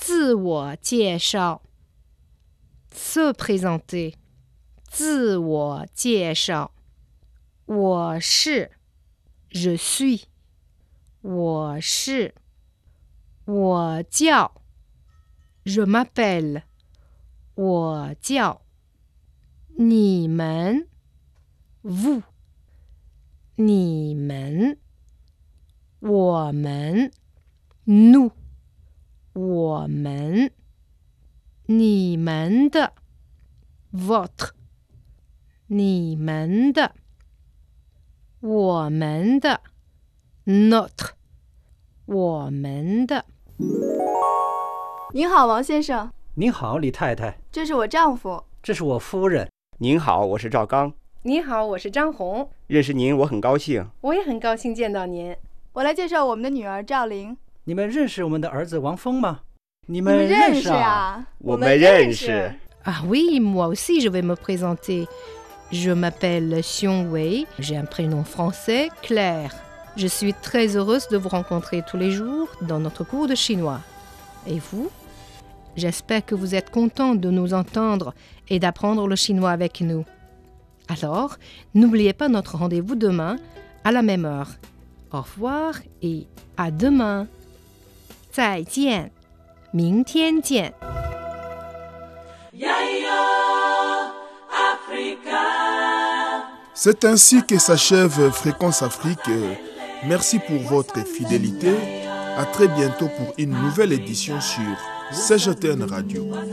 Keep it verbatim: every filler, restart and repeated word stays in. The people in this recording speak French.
自我介绍 se présenter 自我介绍我是 je suis 我是我叫 je m'appelle 我叫你们 vous 你们我们 nous 我们你们的 votre 你们的我们的 notre 我们的您好，王先生。 您好，李太太。 这是我丈夫。 这是我夫人。 您好，我是赵刚。 你好，我是张红。 认识您我很高兴。 我也很高兴见到您。 我来介绍我们的女儿赵玲。 你们认识我们的儿子王峰吗？你们认识啊？ 我们认识。 Ah oui, moi aussi je vais me présenter. Je m'appelle Xiong Wei, j'ai un prénom français, Claire. Je suis très heureuse de vous rencontrer tous les jours dans notre cours de chinois. Et vous? J'espère que vous êtes content de nous entendre et d'apprendre le chinois avec nous. Alors, n'oubliez pas notre rendez-vous demain à la même heure. Au revoir et à demain. 再见，明天见。 C'est ainsi que s'achève Fréquence Afrique. Merci pour votre fidélité. À très bientôt pour une nouvelle édition sur C G T N Radio.